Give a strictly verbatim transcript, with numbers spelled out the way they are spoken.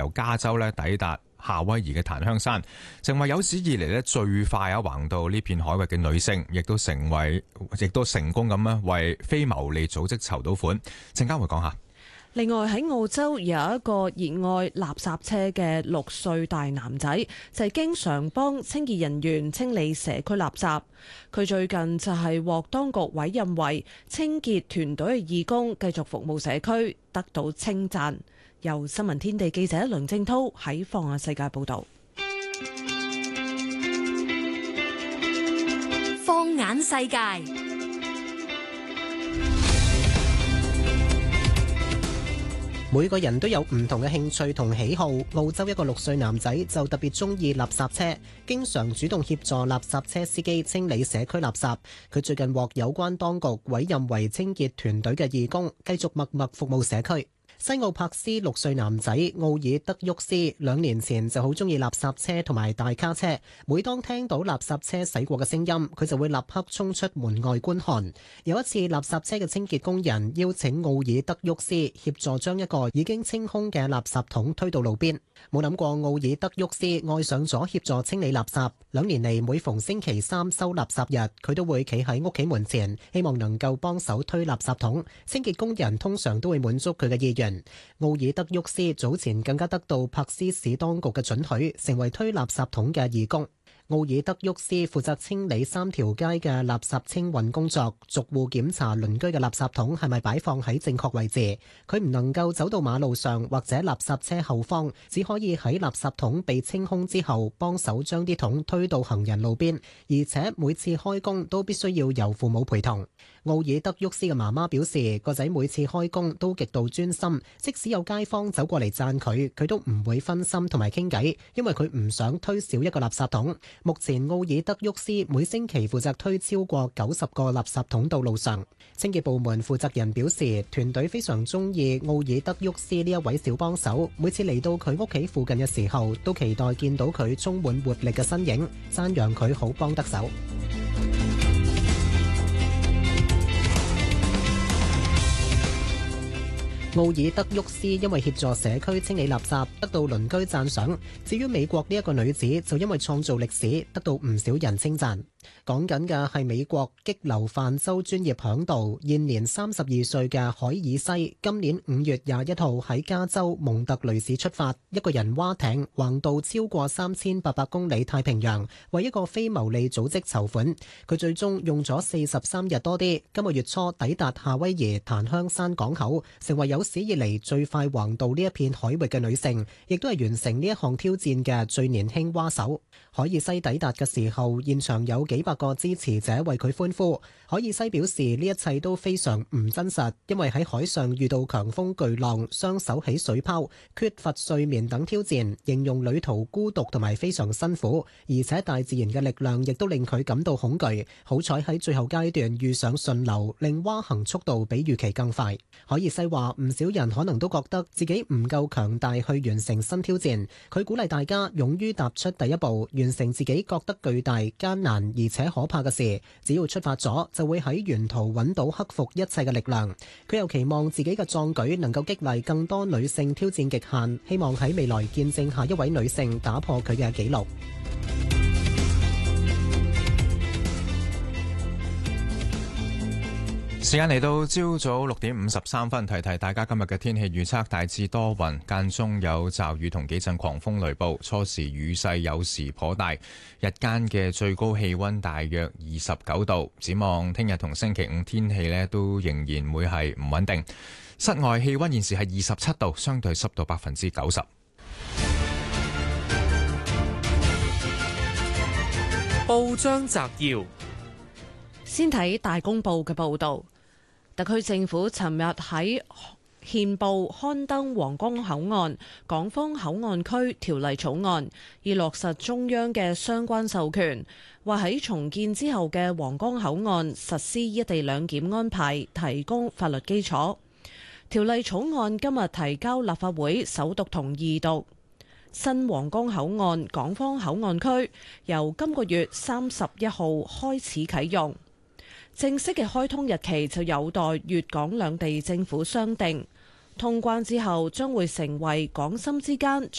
由加州咧抵達夏威夷嘅檀香山，成為有史以嚟咧最快啊橫渡呢片海域嘅女性，亦都成為亦都成功咁咧為非牟利組織籌到款。陣間會講下。 另外喺澳洲有一個熱愛垃圾車嘅六歲大男仔，就係經常幫清潔人員清理社區垃圾。佢最近就係獲當局委任為清潔團隊嘅義工，繼續服務社區，得到稱讚。由新聞天地記者梁正濤喺放眼世界報道。 放眼世界。 每個人都有唔同嘅興趣同喜好。澳洲一個六歲男仔就特別中意垃圾車，經常主動協助垃圾車司機清理社區垃圾。佢最近獲有關當局委任為清潔團隊嘅義工，繼續默默服務社區。西澳柏斯六歲男仔奧爾德沃斯兩年前就好中意垃圾車同埋大卡車，每當聽到垃圾車駛過嘅聲音，佢就會立刻衝出門外觀看。有一次，垃圾車嘅清潔工人邀請奧爾德沃斯協助將一個已經清空嘅垃圾桶推到路邊。冇諗過奧爾德沃斯愛上咗協助清理垃圾，兩年嚟每逢星期三收垃圾日，佢都會企喺屋企門前，希望能夠幫手推垃圾桶。清潔工人通常都會滿足佢嘅意願。奧爾德沃斯早前更加得到柏斯市當局嘅准許，成為推垃圾桶嘅義工。奧爾德沃斯負責清理三條街嘅垃圾清運工作，逐戶檢查鄰居嘅垃圾桶係咪擺放喺正確位置。佢唔能夠走到馬路上或者垃圾車後方，只可以喺垃圾桶被清空之後幫手將啲桶推到行人路邊，而且每次開工都必須要由父母陪同。奧爾德沃斯嘅媽媽表示，個仔每次開工都極度專心，即使有街坊走過嚟讚佢，佢都唔會分心同埋傾偈，因為佢唔想推少一個垃圾桶。目前奧爾德沃斯每星期負責推超過九十個垃圾桶到路上。清潔部門負責人表示，團隊非常中意奧爾德沃斯呢一位小幫手，每次嚟到佢屋企附近嘅時候，都期待見到佢充滿活力嘅身影，讚揚佢好幫得手。奧爾德沃斯因為協助社區清理垃圾，得到鄰居讚賞。至於美國呢一個女子，就因為創造歷史，得到唔少人稱讚。講緊嘅係美國激流泛舟專業嚮導，現年三十二歲嘅海爾西，今年五月廿一號喺加州蒙特雷市出發，一個人划艇橫渡超過三千八百公里太平洋，為一個非牟利組織籌款。佢最終用咗四十三日多啲，今個月初抵達夏威夷檀香山港口，成為有史以嚟最快橫渡呢一片海域嘅女性，亦都係完成呢一項挑戰嘅最年輕划手。海爾西抵達嘅時候，現場有幾百個支持者為佢歡呼。海爾西表示呢一切都非常唔真實，因為喺海上遇到強風巨浪、雙手起水泡、缺乏睡眠等挑戰，形容旅途孤獨同埋非常辛苦，而且大自然嘅力量亦都令佢感到恐懼。好彩喺最後階段遇上順流，令划行速度比預期更快。海爾西話唔少人可能都覺得自己唔夠強大去完成新挑戰，佢鼓勵大家勇於踏出第一步，完成自己覺得巨大、艱難而且可怕嘅事。只要出發咗，就會喺沿途揾到克服一切嘅力量。佢又期望自己嘅壯舉能夠激勵更多女性挑戰極限，希望喺未來見證下一位女性打破佢嘅紀錄。 時間嚟到朝早六點五十三分，提提大家今日嘅天氣預測，大致多雲，間中有驟雨同幾陣狂風雷暴，初時雨勢有時頗大，日間嘅最高氣溫大約二十九度。展望聽日同星期五天氣呢都仍然會係唔穩定。室外氣溫現時係二十七度，相對濕度百分之九十。 報章摘要， 先睇大公報嘅報道。特區政府尋日喺憲報刊登皇崗口岸港方口岸區條例草案，以落實中央嘅相關授權，話喺重建之後嘅皇崗口岸實施一地兩檢安排，提供法律基礎。條例草案今日提交立法會首讀同二讀。新皇崗口岸港方口岸區由今個月三十一號開始啟用。正式嘅開通日期就有待粵港兩地政府商定。通關之後將會成為港深之間